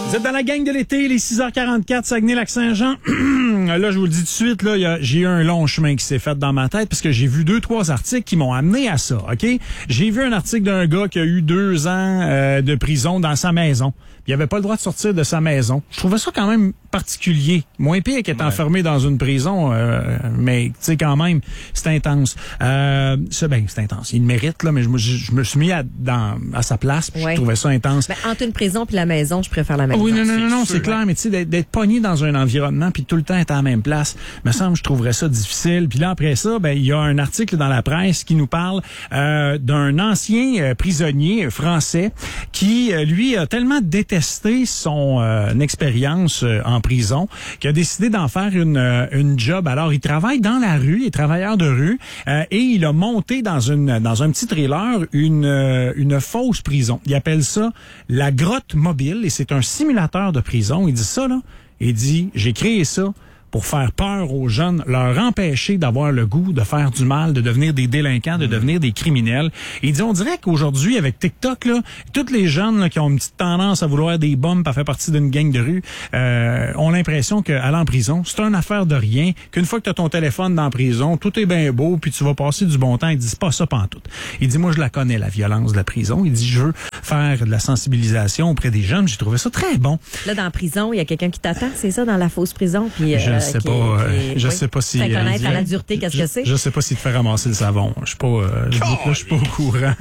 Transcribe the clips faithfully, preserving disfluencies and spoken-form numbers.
Vous êtes dans la gang de l'été, les six heures quarante-quatre, Saguenay-Lac-Saint-Jean. Là, je vous le dis tout de suite, là, y a, j'ai eu un long chemin qui s'est fait dans ma tête parce que j'ai vu deux, trois articles qui m'ont amené à ça, OK? J'ai vu un article d'un gars qui a eu deux ans euh, de prison dans sa maison. Il avait pas le droit de sortir de sa maison. Je trouvais ça quand même particulier. Moins pire qu'être ouais. enfermé dans une prison, euh, mais tu sais quand même, c'est intense. Euh, c'est ben, c'est intense. Il le mérite là, mais je, je, je me suis mis à, dans, à sa place. Puis ouais. Je trouvais ça intense. Ben, entre une prison puis la maison, je préfère la maison. Oui, non, non, non, non, c'est, c'est clair, mais tu sais, d'être, d'être pogné dans un environnement puis tout le temps être à la même place, me semble, je trouverais ça difficile. Puis là après ça, ben il y a un article dans la presse qui nous parle euh, d'un ancien euh, prisonnier français qui euh, lui a tellement détesté son euh, expérience euh, en prison, qui a décidé d'en faire une euh, une job. Alors, il travaille dans la rue, il est travailleur de rue, euh, et il a monté dans une dans un petit trailer une euh, une fausse prison. Il appelle ça la grotte mobile, et c'est un simulateur de prison. Il dit ça là, il dit j'ai créé ça pour faire peur aux jeunes, leur empêcher d'avoir le goût de faire du mal, de devenir des délinquants, de devenir des criminels. Et il dit, on dirait qu'aujourd'hui, avec TikTok, là, tous les jeunes là, qui ont une petite tendance à vouloir des bombes, à faire partie d'une gang de rue, euh, ont l'impression qu'aller en prison, c'est une affaire de rien, qu'une fois que tu as ton téléphone dans la prison, tout est bien beau, puis tu vas passer du bon temps. Il dit, c'est pas ça pantoute. Il dit, moi, je la connais, la violence de la prison. Il dit, je veux faire de la sensibilisation auprès des jeunes. J'ai trouvé ça très bon. Là, dans la prison, il y a quelqu'un qui t'attend, c'est ça, dans la fausse prison? Puis, je euh, sais qui, pas, qui, je oui. sais pas si... Fait connaître euh, à la dureté, qu'est-ce je, que c'est? Je sais pas s'il te fait ramasser le savon. Je suis pas, euh, je ne suis pas au courant.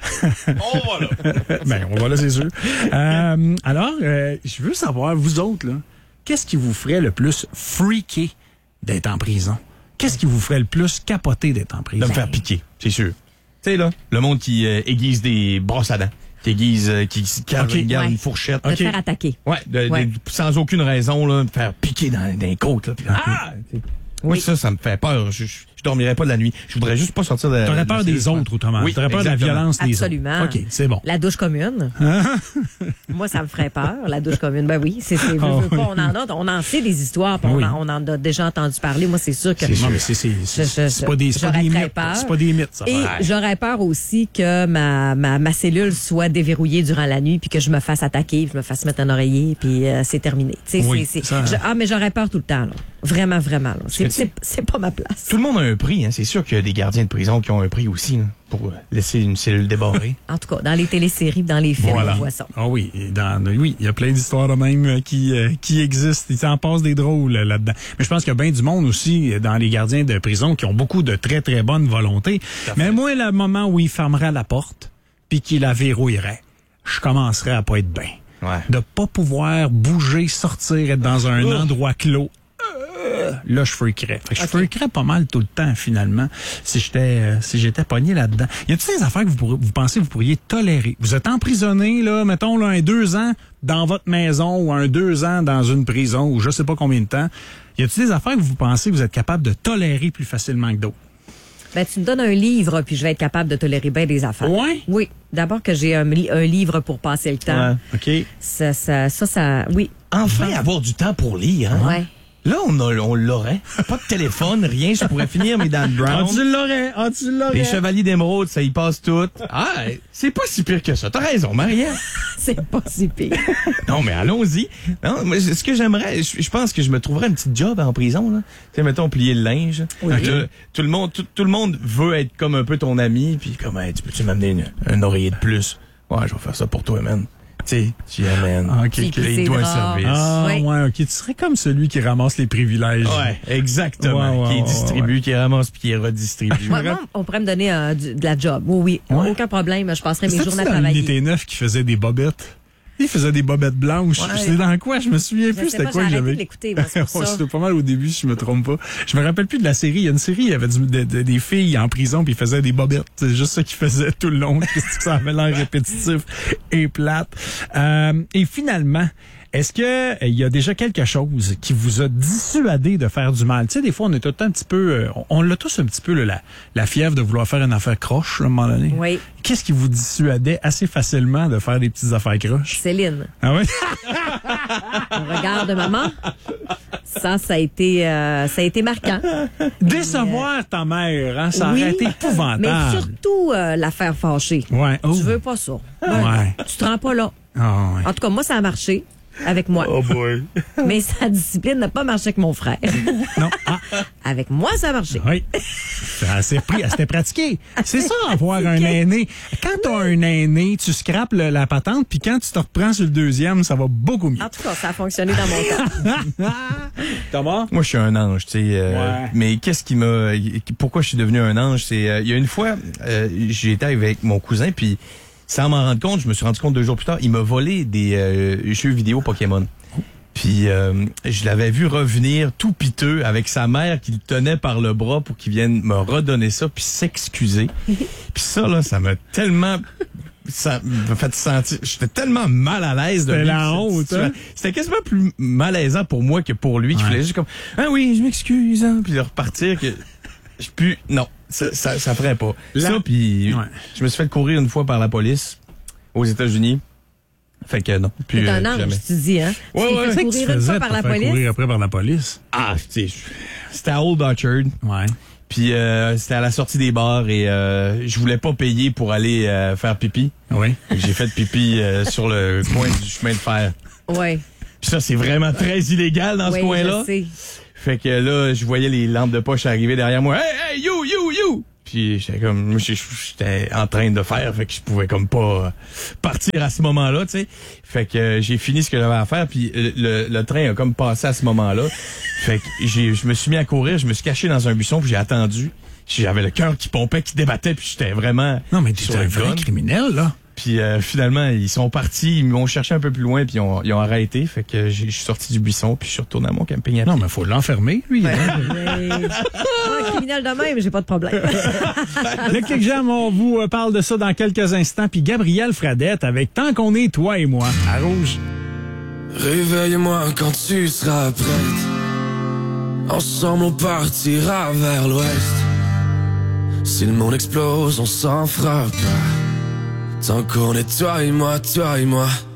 On va là. Ben, on va là, c'est sûr. Euh, alors, euh, je veux savoir, vous autres, là, qu'est-ce qui vous ferait le plus freaker d'être en prison? Qu'est-ce qui vous ferait le plus capoter d'être en prison? De me faire piquer, c'est sûr. Tu sais, là, le monde qui euh, aiguise des brosses à dents. Qui aiguise, euh, qui, qui okay. regarde ouais. une fourchette. De Okay. te faire attaquer. Ouais, de, ouais. De, sans aucune raison, là, de faire piquer dans, dans les côtes. Là, puis, okay. Ah! Oui, ça, ça me fait peur. Je, je, je dormirais pas de la nuit. Je voudrais juste pas sortir de... T'aurais peur de des autres, autrement. Oui, T'aurais peur exactement. de la violence des Absolument. autres. OK, c'est bon. La douche commune. Moi, ça me ferait peur, la douche commune. Ben oui, c'est, c'est, oh, pas, on en a, on en sait des histoires, puis oui. on, en, on en a déjà entendu parler. Moi, c'est sûr que... C'est, non, mais c'est, c'est, c'est, c'est, c'est pas des, c'est pas des mythes. Peur. C'est pas des mythes, ça. Et ouais. j'aurais peur aussi que ma, ma, ma cellule soit déverrouillée durant la nuit, puis que je me fasse attaquer, puis je me fasse mettre un oreiller, puis euh, c'est terminé. Tu sais, oui, c'est, c'est, ça, je, ah, mais j'aurais peur tout le temps, là. Vraiment, vraiment. Là. C'est, c'est, c'est pas ma place. Tout le monde a un prix, hein. C'est sûr qu'il y a des gardiens de prison qui ont un prix aussi, là, pour laisser une cellule débarrée. En tout cas, dans les téléséries, dans les films, voilà. on voit ça. Ah oui, dans, oui, il y a plein d'histoires de même qui euh, qui existent. Il s'en passe des drôles euh, là-dedans. Mais je pense qu'il y a bien du monde aussi dans les gardiens de prison qui ont beaucoup de très très bonne volonté. Mais moi, le moment où il fermerait la porte puis qu'il la verrouillerait, je commencerais à pas être bien. Ouais. De pas pouvoir bouger, sortir, être dans un oh. endroit clos. Là, je freakerais. Fait que je okay. freakerais pas mal tout le temps, finalement, si j'étais euh, si j'étais pogné là-dedans. Il y a toutes ces affaires que vous, pourrez, vous pensez que vous pourriez tolérer. Vous êtes emprisonné, là, mettons, là, un deux ans dans votre maison ou un deux ans dans une prison ou je sais pas combien de temps. Y a-t-il des affaires que vous pensez que vous êtes capable de tolérer plus facilement que d'autres? Ben, tu me donnes un livre, puis je vais être capable de tolérer bien des affaires. Ouais? Oui. D'abord que j'ai un, un livre pour passer le temps. Ouais. OK. Ça, ça, ça, ça, oui. Enfin, enfin. avoir du temps pour lire, hein? Ouais. Là, on, a, on l'aurait. Pas de téléphone, rien. Je pourrais finir mes Dan Brown. Ah, tu l'aurais. Ah, tu l'aurais. Les Chevaliers d'Émeraude, ça y passe tout. Ah, c'est pas si pire que ça. T'as raison, Marianne. C'est pas si pire. Non, mais allons-y. Non, moi, ce que j'aimerais, je, je pense que je me trouverais un petit job en prison, là. Tu sais, mettons, plier le linge. Oui. Là, tout le monde, tout, tout le monde veut être comme un peu ton ami, puis comme, hey, tu peux-tu m'amener une, un oreiller de plus? Ouais, je vais faire ça pour toi, man. Tu sais, tu y amènes. Ah, OK. Il doit un service. Ah, oui. ouais, OK. Tu serais comme celui qui ramasse les privilèges. Ouais, exactement. Ouais, ouais, qui ouais, distribue, ouais. qui ramasse puis qui redistribue. Moi, moi, on pourrait me donner euh, du, de la job. Oui, oui. Ouais. Aucun problème. Je passerais mes journées à travailler. C'était l'unité neuf qui faisait des bobettes. Il faisait des bobettes blanches. Ouais. C'est dans quoi? Je me souviens je plus. sais C'était pas, quoi j'ai que j'avais. De l'écouter, moi, c'est pour ça. C'était pas mal au début, si je me trompe pas. Je me rappelle plus de la série. Il y a une série, il y avait du, de, de, des filles en prison puis ils faisaient des bobettes. C'est juste ça qu'ils faisaient tout le long. Ça avait l'air répétitif et plate. Euh, et finalement, est-ce que il y a déjà quelque chose qui vous a dissuadé de faire du mal? Tu sais, des fois, on est tout le temps un petit peu... Euh, on l'a tous un petit peu, là, la, la fièvre de vouloir faire une affaire croche, là, à un moment donné. Oui. Qu'est-ce qui vous dissuadait assez facilement de faire des petites affaires croches? Céline. Ah oui? Le regard de maman. Ça, ça a été, euh, ça a été marquant. Décevoir euh, ta mère, hein, ça oui, aurait été épouvantable. Mais surtout euh, la faire fâcher. Ouais. Oh. Tu veux pas ça. Ouais. Tu te rends pas là. Oh, ouais. En tout cas, moi, ça a marché. avec moi. Oh boy. Mais sa discipline n'a pas marché avec mon frère. Non. Ah, Avec moi, ça a marché. oui. Elle s'est pris, elle s'était pratiquée. C'est ça, avoir un aîné. Quand t'as un aîné, tu scrapes le- la patente, puis quand tu te reprends sur le deuxième, ça va beaucoup mieux. En tout cas, ça a fonctionné dans mon cas. Thomas? Moi, je suis un ange, tu sais. euh, Ouais. Mais qu'est-ce qui m'a... Pourquoi je suis devenu un ange? C'est euh, il y a une fois, euh, j'étais avec mon cousin, puis sans m'en rendre compte, je me suis rendu compte deux jours plus tard, il m'a volé des euh, jeux vidéo Pokémon. Puis euh, je l'avais vu revenir tout piteux avec sa mère qui le tenait par le bras pour qu'il vienne me redonner ça puis s'excuser. Puis ça, là, ça m'a tellement... Ça m'a fait sentir... J'étais tellement mal à l'aise de C'était vivre la cette honte, situation. hein? C'était quasiment plus malaisant pour moi que pour lui. Qui Ouais. voulait juste comme... Ah oui, je m'excuse. Hein, puis de repartir. Que... Je puis Non, ça, ça, ça ferait pas. La- Ça, puis Ouais. je me suis fait courir une fois par la police aux États-Unis. Fait que non. Puis, C'est un euh, ange, jamais. tu dis, hein? Ouais, Tu ouais. t'es fait Qu'est-ce que tu courir une faisais fois par pour la faire police. courir après par la police? Ah, tu sais, c'était à Old Orchard. Ouais. Puis euh, c'était à la sortie des bars et euh, je voulais pas payer pour aller euh, faire pipi. Oui. J'ai fait pipi euh, sur le coin du chemin de fer. Ouais. Puis ça, c'est vraiment très illégal dans Oui, ce coin-là. je sais. Fait que là, je voyais les lampes de poche arriver derrière moi. Hey, hey, you, you, you! Puis j'étais comme, moi, j'étais en train de faire, fait que je pouvais comme pas euh, partir à ce moment-là, tu sais. Fait que euh, j'ai fini ce que j'avais à faire, puis le, le, le train a comme passé à ce moment-là. Fait que j'ai, je me suis mis à courir, je me suis caché dans un buisson, puis j'ai attendu. J'avais le cœur qui pompait, qui débattait, puis j'étais vraiment... Non, mais tu sur es un le vrai gun. criminel, là. Puis euh, finalement, ils sont partis, ils m'ont cherché un peu plus loin, puis ils ont, ils ont arrêté. Fait que j'ai- je suis sorti du buisson, puis je suis retourné à mon camping à Non, pied. mais faut l'enfermer, lui. Ouais. hein. Mais- Moi, un criminel de même, j'ai pas de problème. Le Clic Jam, on vous euh, parle de ça dans quelques instants. Puis Gabriel Fradette avec Tant qu'on est, toi et moi, à Rouge. Réveille-moi quand tu seras prête. Ensemble on partira vers l'ouest. Si le monde explose, on s'en fera pas. Tant qu'on est toi et moi, toi et moi.